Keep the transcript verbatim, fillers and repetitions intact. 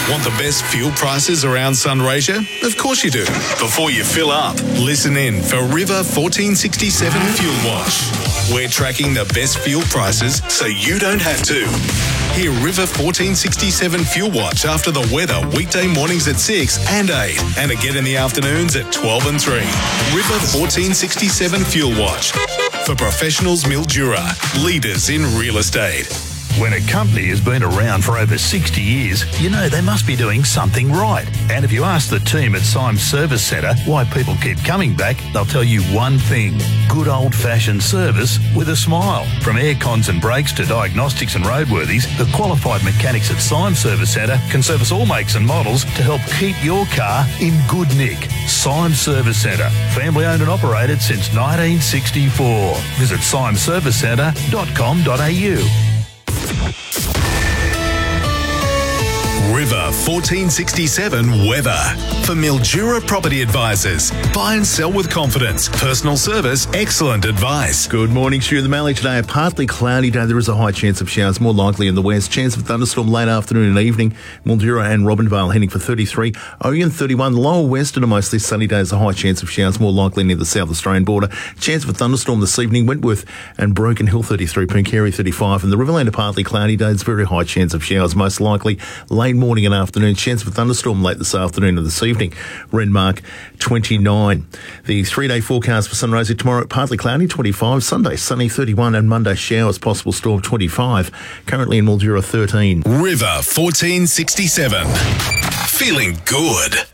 Want the best fuel prices around Sunraysia? Of course you do. Before you fill up, listen in for River fourteen sixty-seven Fuel Watch. We're tracking the best fuel prices so you don't have to. Hear River fourteen sixty-seven Fuel Watch after the weather weekday mornings at six and eight and again in the afternoons at twelve and three. River fourteen sixty-seven Fuel Watch. For professionals Mildura, leaders in real estate. When a company has been around for over sixty years, you know they must be doing something right. And if you ask the team at Symes Service Centre why people keep coming back, they'll tell you one thing: good old-fashioned service with a smile. From air cons and brakes to diagnostics and roadworthies, the qualified mechanics at Symes Service Centre can service all makes and models to help keep your car in good nick. Symes Service Centre, family-owned and operated since nineteen sixty-four. Visit symes service centre dot com dot a u. River fourteen sixty-seven weather. For Mildura Property Advisors. Buy and sell with confidence. Personal service, excellent advice. Good morning, Stu the Mallee. Today, a partly cloudy day. There is a high chance of showers, more likely in the west. Chance of thunderstorm late afternoon and evening. Mildura and Robinvale heading for thirty-three. Oyen thirty-one. Lower western and mostly sunny days. A high chance of showers, more likely near the South Australian border. Chance of a thunderstorm this evening. Wentworth and Broken Hill thirty-three. Pooncarie thirty-five. And the Riverland, a partly cloudy day. It's very high chance of showers, most likely late morning and afternoon. Chance of a thunderstorm late this afternoon and this evening. Renmark twenty-nine. The three-day forecast for Sunraysia tomorrow, partly cloudy twenty-five. Sunday sunny thirty-one and Monday showers, possible storm twenty-five. Currently in Mildura thirteen. River fourteen sixty-seven. Feeling good.